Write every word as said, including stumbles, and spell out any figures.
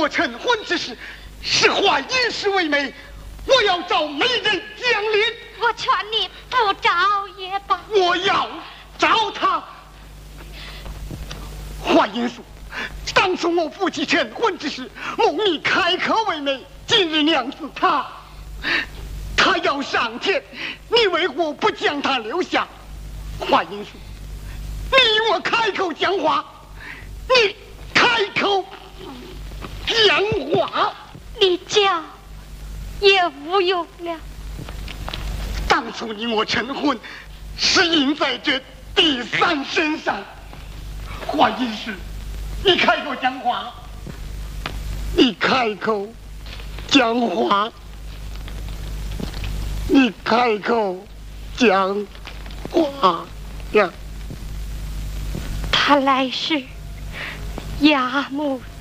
我成婚之时，是化殷实为媒，我要找媒人讲理。 我劝你不找也罢。 我要找他。华英叔，当初我夫妻成婚之时，梦你开口为媒，今日娘子她，她要上天，你为何不将她留下？华英叔，你与我开口讲话，你开口讲话， 你讲也无用了。 当初你我成婚，是赢在这第三身上。华英师，你开口讲话，你开口讲话，你开口讲话呀！ 他来时，牙木